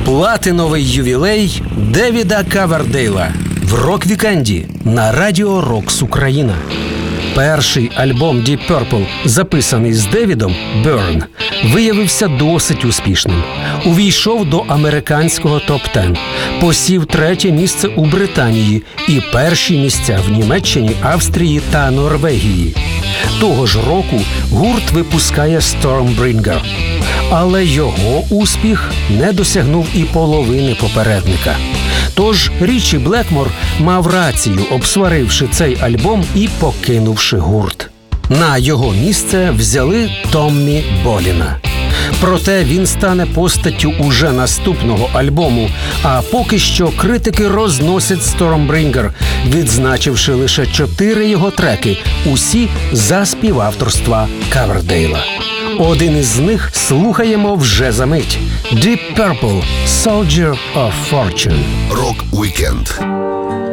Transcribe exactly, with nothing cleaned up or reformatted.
Платиновий ювілей Девіда Ковердейла в рок-вікенді на Радіо Рокс Україна. Перший альбом Deep Purple, записаний з Девідом, «Burn», виявився досить успішним. Увійшов до американського топ десять, посів третє місце у Британії і перші місця в Німеччині, Австрії та Норвегії. Того ж року гурт випускає «Stormbringer». Але його успіх не досягнув і половини попередника. Тож Річі Блекмор мав рацію, обсваривши цей альбом і покинувши гурт. На його місце взяли Томмі Боліна. Проте він стане постаттю уже наступного альбому, а поки що критики розносять «Stormbringer», відзначивши лише чотири його треки, усі за співавторства Ковердейла. Один із них слухаємо вже за мить. Deep Purple – Soldier of Fortune. Рок-вікенд.